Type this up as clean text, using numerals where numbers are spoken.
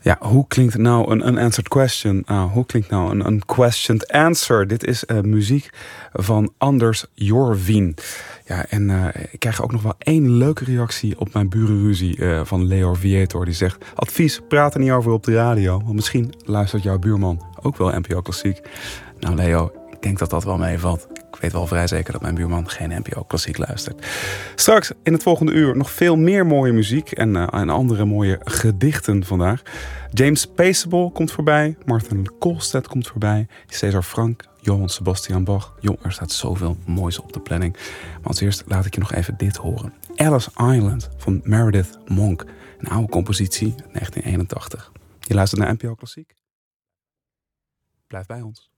Ja, hoe klinkt nou een unanswered question? Hoe klinkt nou een unquestioned answer? Dit is muziek van Anders Jorvin. Ja, en ik krijg ook nog wel 1 leuke reactie op mijn burenruzie van Leo Vietor. Die zegt, advies, praat er niet over op de radio. Want misschien luistert jouw buurman ook wel NPO Klassiek. Nou Leo, ik denk dat dat wel meevalt. Ik weet wel vrij zeker dat mijn buurman geen NPO Klassiek luistert. Straks in het volgende uur nog veel meer mooie muziek en andere mooie gedichten vandaag. James Paceable komt voorbij, Martin Koolstedt komt voorbij, César Franck, Johann Sebastian Bach. Jong, er staat zoveel moois op de planning. Maar als eerst laat ik je nog even dit horen. Alice Island van Meredith Monk. Een oude compositie uit 1981. Je luistert naar NPO Klassiek. Blijf bij ons.